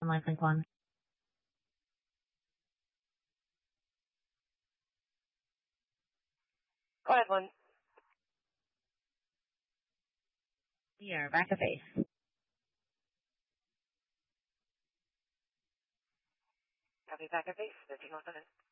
Line Link 1. Go ahead, one. Here, back to face. Copy, back at base. 1307.